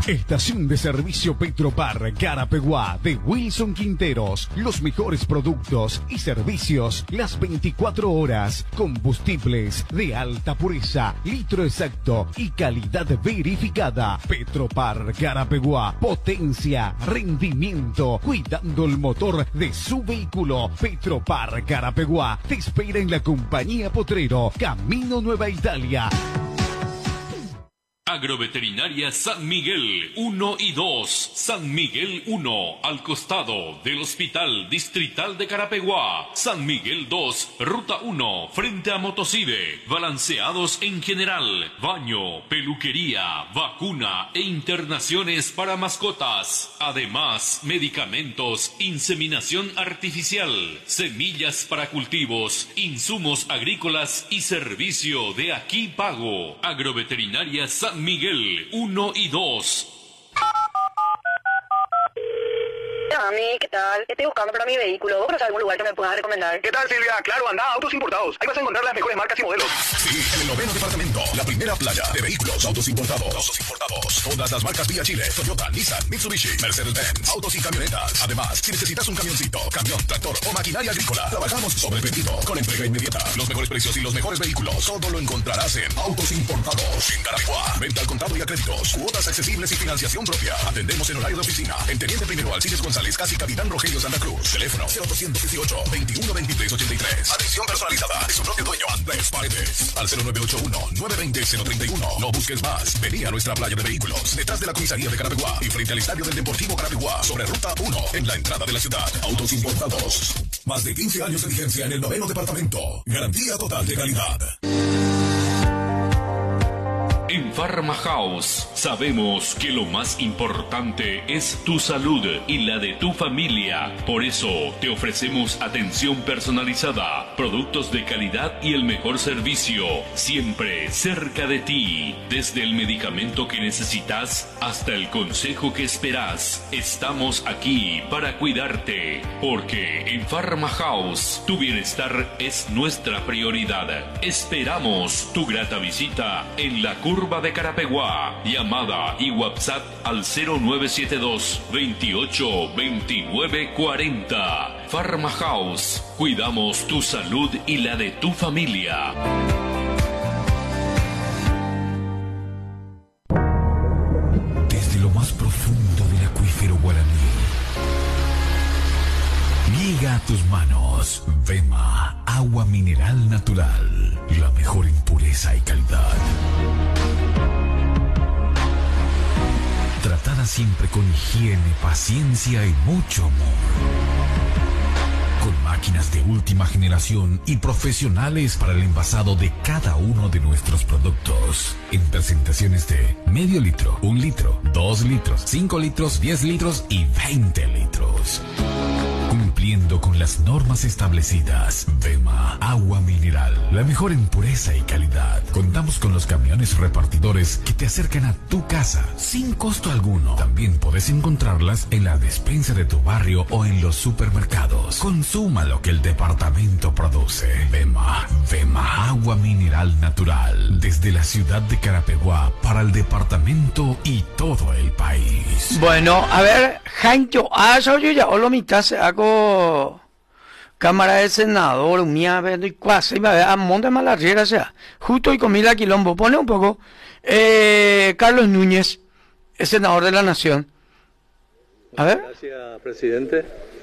Estación de servicio Petropar Carapeguá de Wilson Quinteros. Los mejores productos y servicios las 24 horas. Combustibles de alta pureza, litro exacto y calidad verificada. Petropar Carapeguá. Potencia, rendimiento, cuidando el motor de su vehículo. Petropar Carapeguá te espera en la compañía Potrero, Camino Nueva Italia. Agroveterinaria San Miguel 1 y 2, San Miguel 1, al costado del Hospital Distrital de Carapeguá. San Miguel 2, Ruta 1, frente a Motocibe. Balanceados en general, baño, peluquería, vacuna e internaciones para mascotas. Además, medicamentos, inseminación artificial, semillas para cultivos, insumos agrícolas y servicio de aquí pago. Agroveterinaria San Miguel 1 y 2. Mami, ¿qué tal? Estoy buscando para mi vehículo. ¿Vos conocés algún lugar que me puedas recomendar? ¿Qué tal, Silvia? Claro, anda a Autos Importados. Ahí vas a encontrar las mejores marcas y modelos. Sí, en el 9º departamento, la primera playa de vehículos autos importados. Todas las marcas vía Chile, Toyota, Nissan, Mitsubishi, Mercedes-Benz, autos y camionetas. Además, si necesitas un camioncito, camión, tractor o maquinaria agrícola, trabajamos sobre pedido, con entrega inmediata. Los mejores precios y los mejores vehículos, todo lo encontrarás en Autos Importados. En Carapeguá, venta al contado y a créditos, cuotas accesibles y financiación propia. Atendemos en horario de oficina. En Teniente Primero Alcides González, casi Capitán Rogelio Santa Cruz. Teléfono 0818-2123-83. Atención personalizada de su propio dueño, Andrés Paredes. Al 0981-920-031. No busques más. Vení a nuestra playa de vehículos, detrás de la comisaría de Carapeguá y frente al estadio del Deportivo Carapeguá, sobre Ruta 1, en la entrada de la ciudad. Autos Importados. Más de 15 años de vigencia en el 9º departamento. Garantía total de calidad. En Pharma House sabemos que lo más importante es tu salud y la de tu familia. Por eso te ofrecemos atención personalizada, productos de calidad y el mejor servicio, siempre cerca de ti. Desde el medicamento que necesitas hasta el consejo que esperas, estamos aquí para cuidarte. Porque en Pharma House tu bienestar es nuestra prioridad. Esperamos tu grata visita en la curva de Carapeguá. Llamada y WhatsApp al 0972 28 29 40. Pharma House. Cuidamos tu salud y la de tu familia. Desde lo más profundo del acuífero guaraní llega a tus manos Vema, agua mineral natural, la mejor en pureza y calidad. Tratada siempre con higiene, paciencia y mucho amor. Con máquinas de última generación y profesionales para el envasado de cada uno de nuestros productos. En presentaciones de medio litro, 1 litro, 2 litros, 5 litros, 10 litros y 20 litros. Cumpliendo con las normas establecidas. Vema, agua mineral, la mejor en pureza y calidad. Contamos con los camiones repartidores que te acercan a tu casa sin costo alguno. También puedes encontrarlas en la despensa de tu barrio o en los supermercados. Consuma lo que el departamento produce. Vema, agua mineral natural. Desde la ciudad de Carapeguá para el departamento y todo el país. Bueno, a ver, Jancho, yo ya lo mitad se hago Cámara del Senador, mía, y cuasi, a monte malarriera, sea, justo y comida quilombo. Pone un poco, Carlos Núñez, el senador de la Nación. A ver. Gracias, presidente.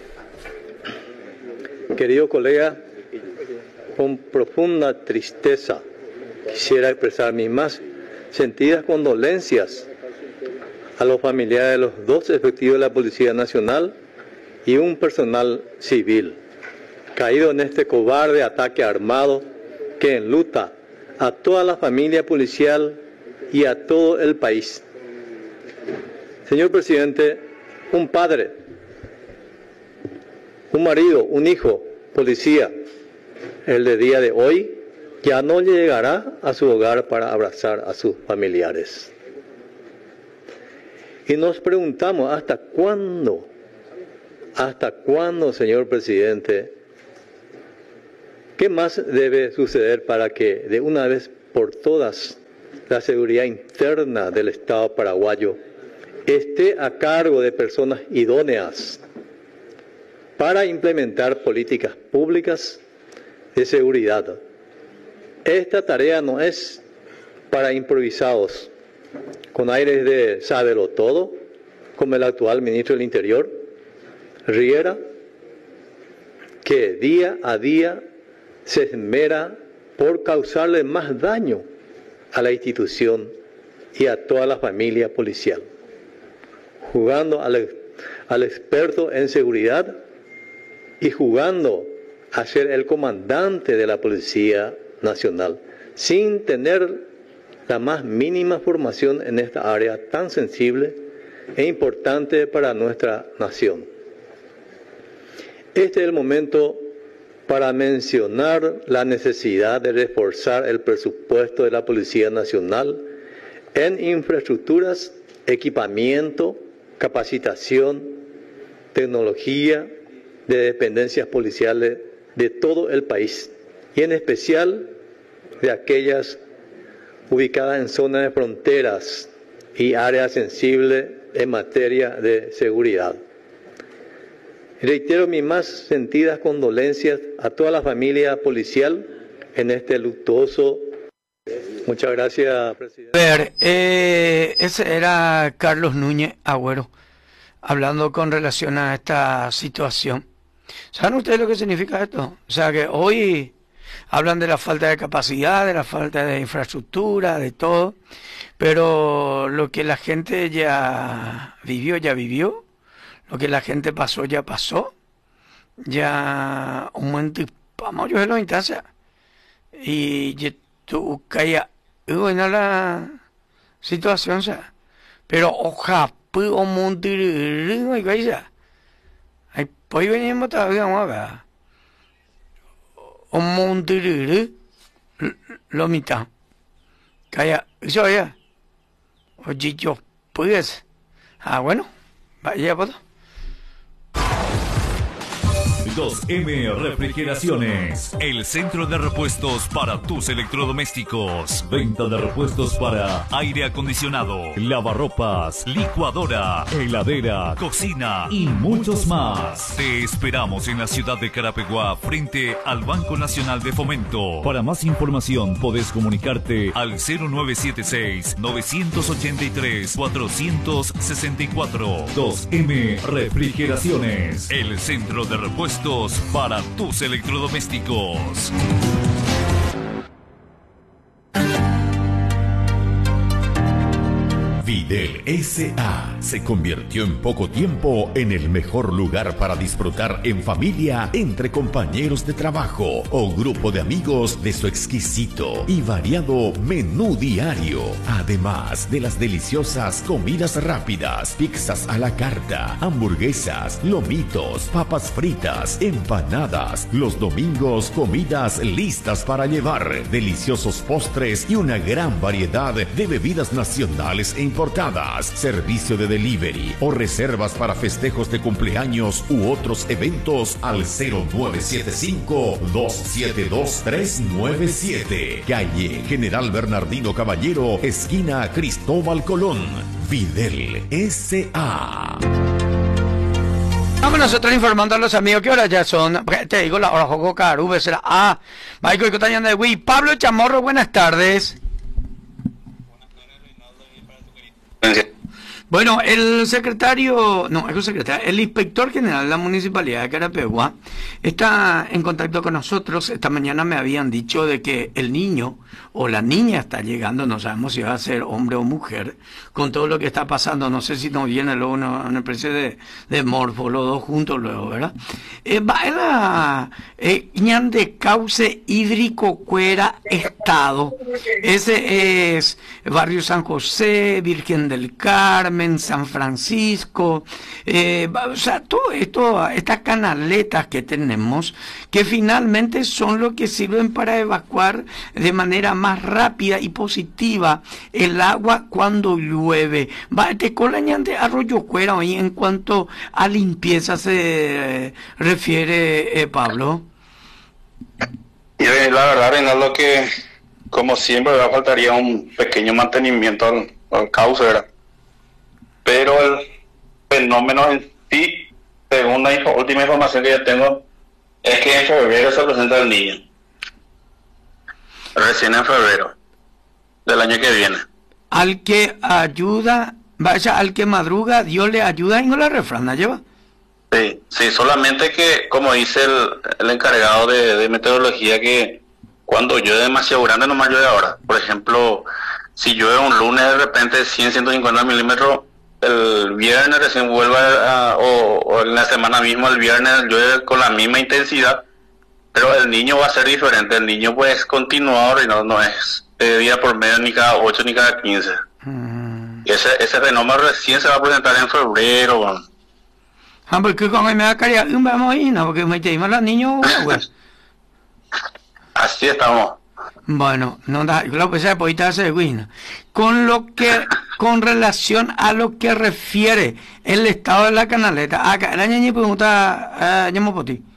Querido colega, con profunda tristeza quisiera expresar mis más sentidas condolencias a los familiares de los 2 efectivos de la Policía Nacional y un personal civil caído en este cobarde ataque armado que enluta a toda la familia policial y a todo el país. Señor presidente, un padre, un marido, un hijo, policía, el de día de hoy ya no llegará a su hogar para abrazar a sus familiares. Y nos preguntamos, ¿hasta cuándo? ¿Hasta cuándo, señor presidente? ¿Qué más debe suceder para que de una vez por todas la seguridad interna del Estado paraguayo esté a cargo de personas idóneas para implementar políticas públicas de seguridad. Esta tarea no es para improvisados, con aires de sábelo todo, como el actual ministro del Interior, Riera, que día a día se esmera por causarle más daño a la institución y a toda la familia policial, jugando al experto en seguridad y jugando a ser el comandante de la Policía Nacional, sin tener la más mínima formación en esta área tan sensible e importante para nuestra nación. Este es el momento para mencionar la necesidad de reforzar el presupuesto de la Policía Nacional en infraestructuras, equipamiento, capacitación, tecnología de dependencias policiales de todo el país y en especial de aquellas ubicadas en zonas de fronteras y áreas sensibles en materia de seguridad. Reitero mis más sentidas condolencias a toda la familia policial en este luctuoso. Muchas gracias, presidente. A ver, ese era Carlos Núñez Agüero, hablando con relación a esta situación. ¿Saben ustedes lo que significa esto? O sea, que hoy hablan de la falta de capacidad, de la falta de infraestructura, de todo, pero lo que la gente ya vivió, lo que la gente pasó, ya pasó, ya un momento, vamos, yo lo instancia, y tú caía, en la situación, o sea, pero ojalá, puedo montar, y vaya, pues venimos todavía, vamos a ver, un montar, lo mitad, calla, eso ya, oye, yo, pues, bueno, vaya, pues. 2M Refrigeraciones, el centro de repuestos para tus electrodomésticos. Venta de repuestos para aire acondicionado, lavarropas, licuadora, heladera, cocina y muchos más. Te esperamos en la ciudad de Carapeguá, frente al Banco Nacional de Fomento. Para más información podés comunicarte al 0976-983-464. 2M Refrigeraciones, el centro de repuestos para tus electrodomésticos. Videl S.A. se convirtió en poco tiempo en el mejor lugar para disfrutar en familia, entre compañeros de trabajo o grupo de amigos de su exquisito y variado menú diario. Además de las deliciosas comidas rápidas, pizzas a la carta, hamburguesas, lomitos, papas fritas, empanadas. Los domingos, comidas listas para llevar, deliciosos postres y una gran variedad de bebidas nacionales e importadas, servicio de delivery o reservas para festejos de cumpleaños u otros eventos al 0975-272-397. Calle General Bernardino Caballero, esquina Cristóbal Colón. Videl S.A. Vamos nosotros informando a los amigos que ahora ya son, te digo la hora juego caro, será Michael Cotañán de Wii. Pablo Chamorro, buenas tardes. Bueno, el inspector general de la Municipalidad de Carapeguá está en contacto con nosotros. Esta mañana me habían dicho de que el niño o la niña está llegando, no sabemos si va a ser hombre o mujer, con todo lo que está pasando. No sé si nos viene luego una especie de morfo, los dos juntos luego, ¿verdad? Va Ñan de Cauce Hídrico Cuera Estado. Ese es Barrio San José, Virgen del Carmen, San Francisco, o sea, todo esto, estas canaletas que tenemos, que finalmente son lo que sirven para evacuar de manera más rápida y positiva el agua cuando llueve. Te colañante Arroyo Cuera hoy en cuanto a limpieza se refiere, Pablo. Y la verdad, Reinaldo, que como siempre faltaría un pequeño mantenimiento al cauce, ¿verdad? pero el fenómeno en sí, según la última información que yo tengo, es que en febrero se presenta el niño. Recién en febrero del año que viene. Al que ayuda, vaya, al que madruga, Dios le ayuda y no la refrana, lleva. Sí, sí, solamente que, como dice el encargado de meteorología, que cuando llueve demasiado grande, no más llueve ahora. Por ejemplo, si llueve un lunes de repente 100-150 milímetros, el viernes recién vuelve o en la semana misma, el viernes llueve con la misma intensidad, pero el niño va a ser diferente. El niño pues es continuador y no es día por medio, ni cada 8 ni cada 15. Ese fenómeno recién se va a presentar en febrero. Bueno. Porque con me da caridad, vamos ahí, no, porque me te los niños, pues. Así estamos. Bueno, no da, lo que sea, pues hace de con relación a lo que refiere el estado de la canaleta, acá la ñañi pregunta, llamo por ti.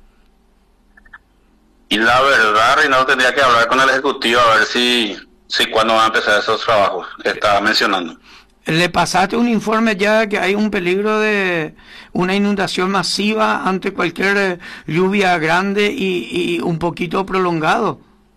Y la verdad, Reinaldo, tendría que hablar con el ejecutivo a ver si cuándo van a empezar esos trabajos que estaba mencionando. ¿Le pasaste un informe ya que hay un peligro de una inundación masiva ante cualquier lluvia grande y un poquito prolongado?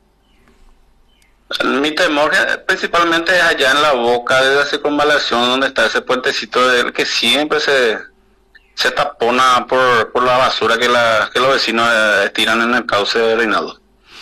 Mi temor principalmente es allá en la boca de la circunvalación, donde está ese puentecito que siempre se tapona por la basura que los vecinos tiran en el cauce de Reinaldo.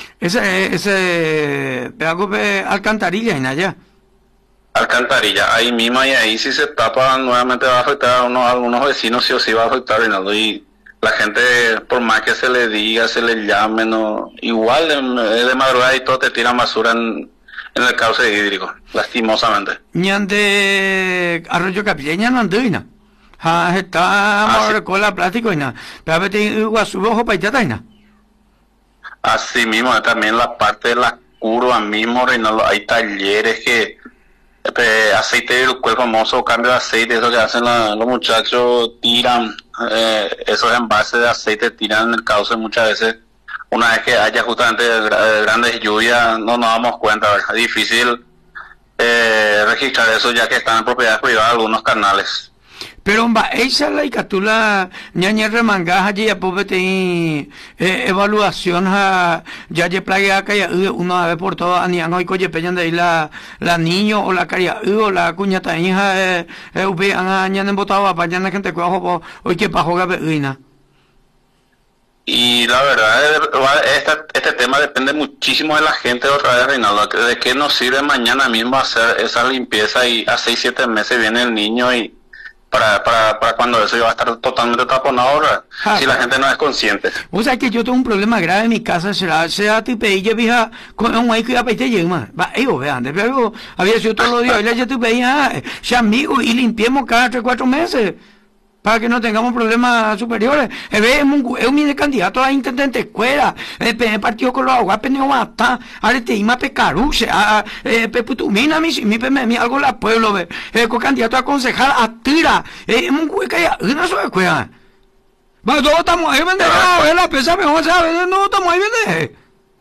Ese pedazo de alcantarilla en allá. Alcantarilla, ahí mismo y ahí si se tapa nuevamente va a afectar a algunos vecinos, sí o sí va a afectar, Reinaldo, y la gente, por más que se le diga, se le llame, no, igual de madrugada y todo te tiran basura en el cauce hídrico, lastimosamente. Ñande Arroyo Capilleña no anduina. Está con la plástico y nada. Pero a ver, guasubo ojo paitata y nada. Así mismo, también la parte de las curvas mismo, Reinaldo, hay talleres que aceite de el famoso cambio de aceite, eso que hacen los muchachos, tiran esos envases de aceite, tiran en el cauce muchas veces. Una vez que haya justamente grandes lluvias, no nos damos cuenta, ¿verdad? Es difícil registrar eso ya que están en propiedad privada algunos canales. Pero esa la icatula ñañe remangaja ya povete evaluación ya ye playa kaya una vez por todas aniano y coye peñan de ahí la niño o la caria o la cuñata hija upe ñan embotado a pañana gente cuajo hoy que pajo gabeina. Y la verdad, este tema depende muchísimo de la gente otra vez, Reinaldo. ¿De qué nos sirve mañana mismo hacer esa limpieza y a 6-7 meses viene el niño y para cuando eso va a estar totalmente taponado, si la gente no es consciente? O sea que yo tengo un problema grave en mi casa, sea tipo y yo vieja con un guay que iba a pedir yema. Va, vean, pero había sido todos los días, y yo te pedía, ya amigo, y limpiemos cada 3-4 meses. Para que no tengamos problemas superiores. Es un candidato a intendente escuela, partido con los aguas, peneumata, areteima, pecaruche, peputumina, mi algo la pueblo, con candidato a concejal, a tira, un hueca ya, una sola escuela. Va, todos estamos ahí, vender, la pesa mejor, ¿sabes? No, estamos ahí, vender.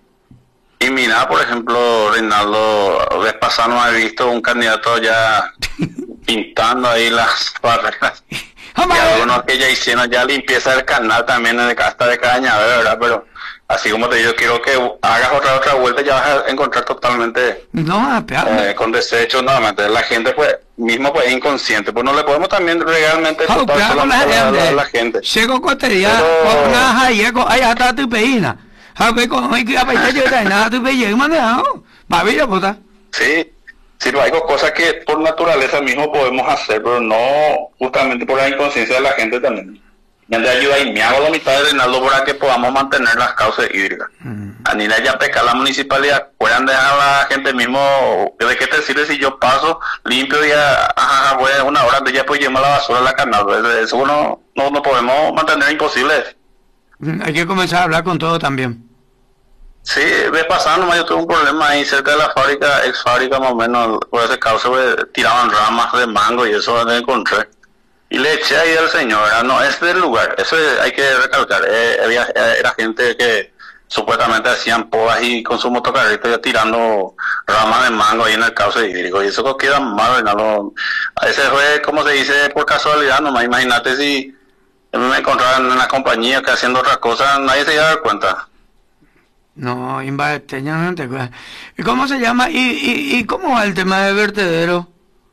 Y mira, por ejemplo, Reinaldo, vez pasado no he visto un candidato ya pintando ahí las barreras. Y algunos que ya hicieron ya limpieza del canal también en el casta de Caña, ¿verdad? Pero así como te digo, quiero que hagas otra vuelta y ya vas a encontrar totalmente con desechos nuevamente. La gente pues mismo pues es inconsciente, pues no le podemos también realmente contar a la gente. Llego cotería, una llego, ay hasta tu peina. A ver cómo hay que apretar nada tu peina y manejado. Va bien, puta. Sí. Sí, hay cosas que por naturaleza mismo podemos hacer, pero no justamente por la inconsciencia de la gente también. Y de ayuda y me hago la mitad de Reinaldo para que podamos mantener las causas hídricas. A ni ya peca la municipalidad, puedan dejar a la gente mismo, ¿de qué te sirve si yo paso, limpio y voy a una hora de ya pues llevo la basura a la canal? Eso no podemos mantener imposible. Hay que comenzar a hablar con todo también. Sí, ve pasando, yo tuve un problema ahí cerca de la fábrica, ex fábrica más o menos, por ese causa tiraban ramas de mango y eso lo encontré. Y le eché ahí al señor, no es del lugar, eso hay que recalcar, era gente que supuestamente hacían podas y con su motocarrito ya tirando ramas de mango ahí en el cauce hídrico, y eso queda mal, ¿no? A veces fue, como se dice, por casualidad nomás. Imagínate si me encontraban en la compañía que haciendo otras cosas, nadie se iba a dar cuenta. No, Inbaeteña no te acuerdas. ¿Y cómo se llama? ¿Y cómo va el tema de vertedero?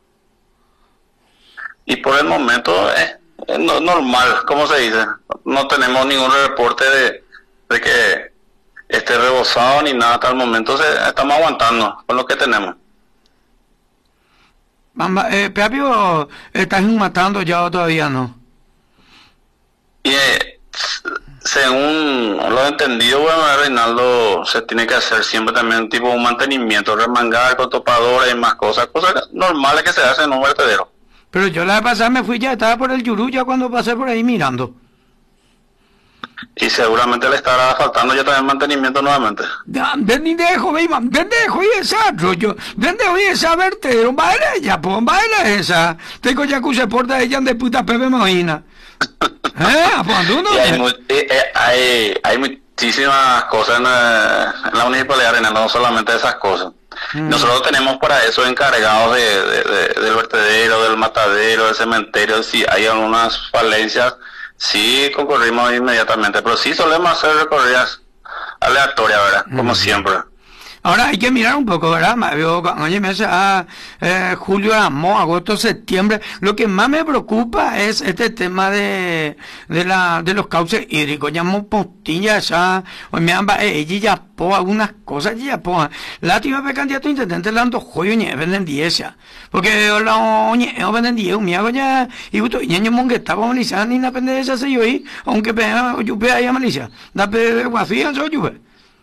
Y por el momento es normal, como se dice. No tenemos ningún reporte de que esté rebosado ni nada hasta el momento. Estamos aguantando con lo que tenemos. Peapio, ¿estás matando ya o todavía no? Y según lo entendido, bueno, Reinaldo, se tiene que hacer siempre también tipo un mantenimiento, remangar con topadora y más cosas normales que se hacen en un vertedero. Pero yo la vez pasada me fui, ya estaba por el Yurú, ya cuando pasé por ahí mirando. Y seguramente le estará faltando ya también mantenimiento nuevamente. ¿Dónde dejo esa rollo? ¿Dónde hoy esa vertedero? Baila ella, pues, baila esa. Tengo ya que se porta ella de puta Pepe Molina. Hay muchísimas cosas en la municipalidad de Reinaldo, no solamente esas cosas. Nosotros tenemos para eso encargados del vertedero, del matadero, del cementerio. Si hay algunas falencias, sí concurrimos inmediatamente, pero sí solemos hacer recorridas aleatorias, ¿verdad? Como siempre. Ahora hay que mirar un poco, ¿verdad? Oye, me hace julio, agosto, septiembre. Lo que más me preocupa es este tema de los cauces hídricos. Llamo postillas ya, me han ya po algunas cosas ya po. Lástima que candidato intendente le ando joyo ni venden 10 ya. Porque la venden 10, me hago ya y gusto ñeño mongueta como Alicia ni na pendencia se yo ahí, aunque yo pe ahí a Alicia. Da pe guafía soy yo.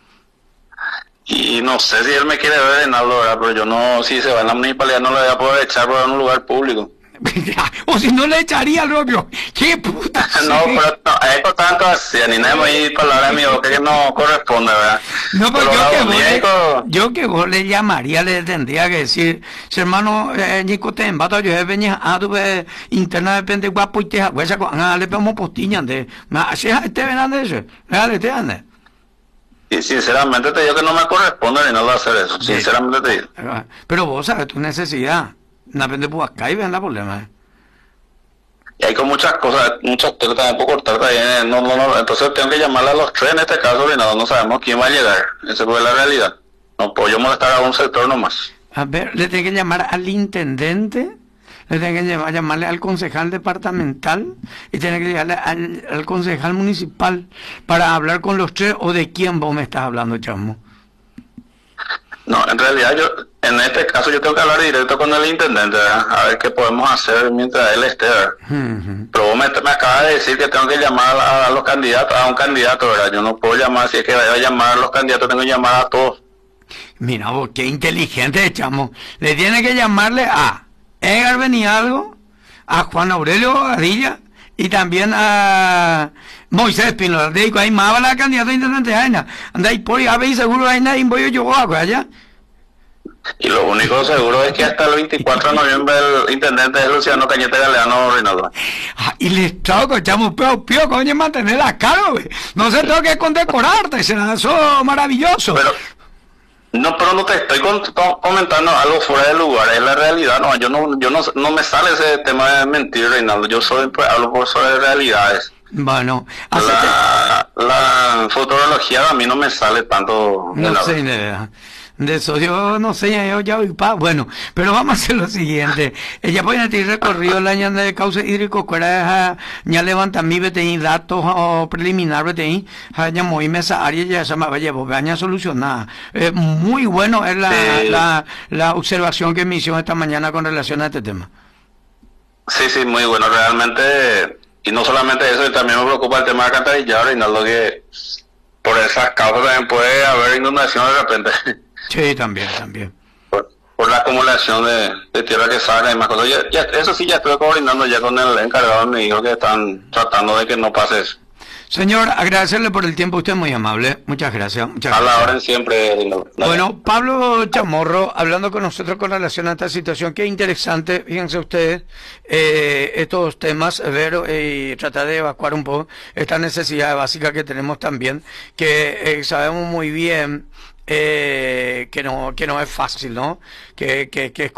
Y no sé si él me quiere ver en algo, ¿verdad? Pero yo no, si se va en la municipalidad no le voy a poder echar por un lugar público. O si no le echaría, Robio. ¡Qué puta! No, pero no, es tanto así, ni nada más palabras mías que no corresponde, ¿verdad? No, pero yo que vos le llamaría, le tendría que decir, si hermano, Nico te embata, yo venía a tu interna de pente guapo y te huesa con le pegamos postillas de, este venande de eso, te ande. Y sinceramente te digo que no me corresponde ni nada hacer eso, sinceramente te digo. Pero vos sabes tu necesidad, no depende por acá y ven la problema. Y hay con muchas cosas, muchas telas también por cortar también, entonces tengo que llamarle a los tres en este caso, no sabemos quién va a llegar, esa fue la realidad. No puedo yo molestar a un sector nomás. A ver, le tengo que llamar al intendente, le tengo que llamarle al concejal departamental y tiene que llamarle al concejal municipal para hablar con los tres. ¿O de quién vos me estás hablando, Chamo? No, en realidad en este caso yo tengo que hablar directo con el intendente, ¿verdad? A ver qué podemos hacer mientras él esté, ¿verdad? Pero vos me acabas de decir que tengo que llamar a los candidatos, a un candidato, ¿verdad? Yo no puedo llamar, si es que vaya a llamar a los candidatos, tengo que llamar a todos. Mira vos, qué inteligente, Chamo. Le tiene que llamarle a Edgar Benialgo, a Juan Aurelio Adilla y también a Moisés Espinola. De ahí más va la candidata intendente Aina. Anda ahí por ahí seguro Aina y voy yo allá. Y lo único seguro es que hasta el 24 de noviembre el intendente es Luciano Cañete Galeano Reinaldo. Y les traigo, Chamo, pío, coño, mantener la cara, güey. No se tengo que condecorarte, será eso maravilloso. Pero no te estoy comentando algo fuera de lugar, es la realidad. No, yo no me sale ese tema de mentir, Reinaldo. Yo hablo sobre realidades. Bueno, la futurología a mí no me sale tanto. No sé idea. De eso yo no sé, yo ya voy bueno, pero vamos a hacer lo siguiente. Ella puede tener recorrido el año de cauce hídrico, que ya levanta mi BTI, datos preliminar BTI, ya muy mesa área, ya se me vaya, vaya solucionada. Muy bueno es la observación que me hicieron esta mañana con relación a este tema. Sí, muy bueno, realmente, y no solamente eso, también me preocupa el tema de alcantarillado, Reinaldo, que por esas causas también puede haber inundación de repente. Sí, también. Por la acumulación de tierra que sale y más cosas. Eso sí, ya estoy coordinando ya con el encargado, me dijo que están tratando de que no pase eso. Señor, agradecerle por el tiempo, usted es muy amable. Muchas gracias. A la orden siempre. Bueno, Pablo Chamorro, hablando con nosotros con relación a esta situación, qué interesante, fíjense ustedes, estos temas, ver y tratar de evacuar un poco esta necesidad básica que tenemos también, que sabemos muy bien que no es fácil, ¿no? Que es